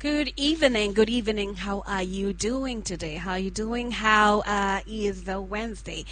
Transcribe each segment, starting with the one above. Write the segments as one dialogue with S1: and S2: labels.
S1: Good evening. Good evening. How are you doing today? How are you doing? How is the Wednesday?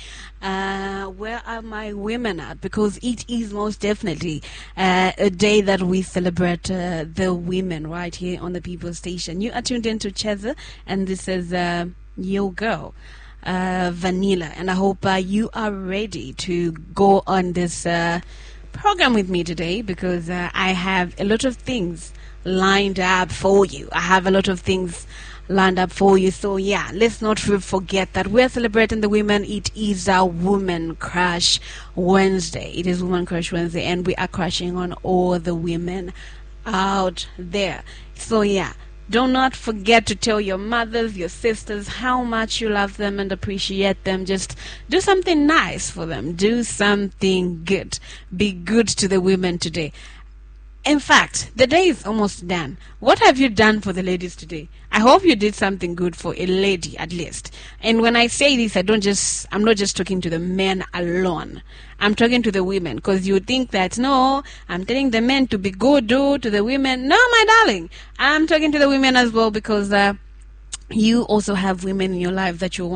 S1: Where are my women at? Because it is most definitely a day that we celebrate the women right here on the People Station. You are tuned into Cheza, and this is your girl, Vanilla. And I hope you are ready to go on this program with me today because I have a lot of things lined up for you. I have a lot of things lined up for you. So yeah, let's not forget that we're celebrating the women. It is our Woman Crush Wednesday. It is Woman Crush Wednesday, and we are crushing on all the women out there. So yeah, do not forget to tell your mothers, your sisters, how much you love them and appreciate them. Just do something nice for them. Do something good. Be good to the women today. In fact, the day is almost done. What have you done for the ladies today? I hope you did something good for a lady at least. And when I say this, I'm not just talking to the men alone. I'm talking to the women, because you think that, no, I'm telling the men to be good, to the women. No, my darling. I'm talking to the women as well, because you also have women in your life that you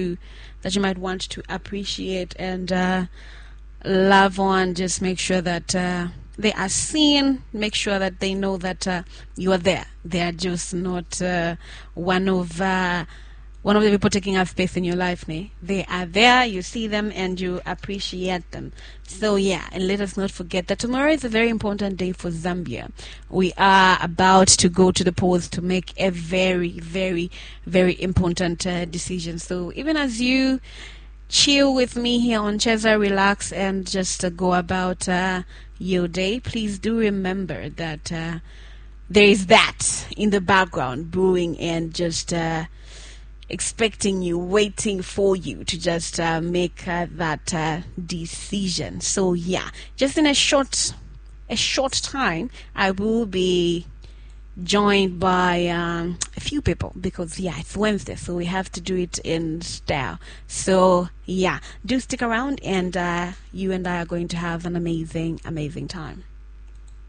S1: might want to appreciate and love on. Just make sure that they are seen. Make sure that they know that you are there. They are just not one of the people taking up space in your life. They are there. You see them and you appreciate them. So yeah, and let us not forget that tomorrow is a very important day for Zambia. We are about to go to the polls to make a very, very, very important decision. So even as you chill with me here on Cheza, relax, and just go about your day, please do remember that there is that in the background brewing and just expecting you, waiting for you to just make that decision. So yeah, just in a short time, I will be joined by a few people, because yeah, it's Wednesday, so we have to do it in style. So yeah, do stick around, and you and I are going to have an amazing time.